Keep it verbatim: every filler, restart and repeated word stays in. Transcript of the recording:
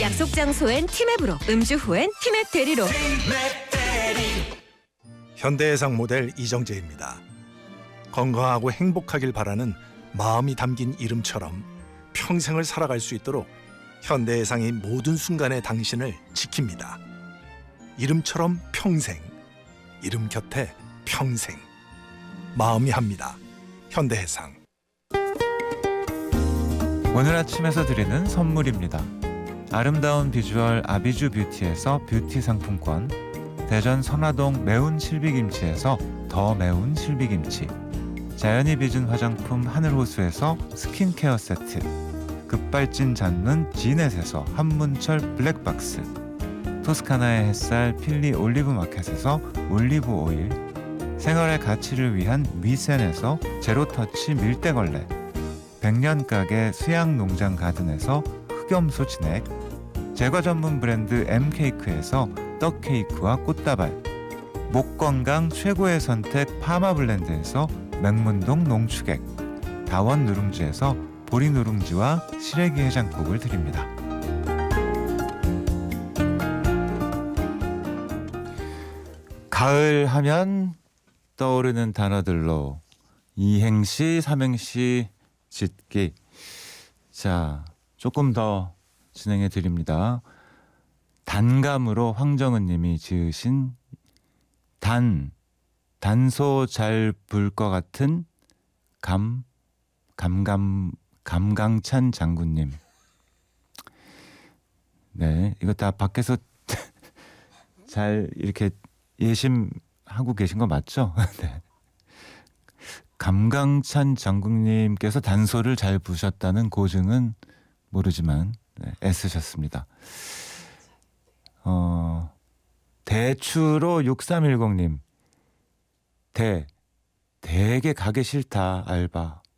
약속 장소엔 티맵으로, 음주 후엔 티맵 대리로. 현대해상 모델 이정재입니다. 건강하고 행복하길 바라는 마음이 담긴 이름처럼 평생을 살아갈 수 있도록 현대해상이 모든 순간에 당신을 지킵니다. 이름처럼 평생, 이름 곁에 평생. 마음이 합니다. 현대해상. 오늘 아침에서 드리는 선물입니다. 아름다운 비주얼 아비주 뷰티에서 뷰티 상품권, 대전 선화동 매운 실비김치에서 더 매운 실비김치, 자연이 빚은 화장품 하늘호수에서 스킨케어 세트, 급발진 잡는 지넷에서 한문철 블랙박스, 토스카나의 햇살 필리 올리브 마켓에서 올리브 오일, 생활의 가치를 위한 위센에서 제로터치 밀대걸레, 백년가게 수양농장 가든에서 흑염소 진액, 제과 전문 브랜드 엠케이크에서 떡케이크와 꽃다발, 목건강 최고의 선택 파마블렌드에서 맹문동 농축액, 다원 누룽지에서 보리 누룽지와 시래기 해장국을 드립니다. 가을 하면 떠오르는 단어들로 이행시, 삼행시 짓기. 자, 조금 더 진행해 드립니다. 단감으로 황정은 님이 지으신 단, 단소 잘 불 것 같은 감, 감감, 감강찬 장군님. 네, 이거 다 밖에서 잘 이렇게 예심하고 계신 거 맞죠? 네. 감강찬 장군님께서 단소를 잘 부셨다는 고증은 모르지만 네, 애쓰셨습니다. 어, 대추로 육삼일공 님. 대, 되게 가기 싫다 알바.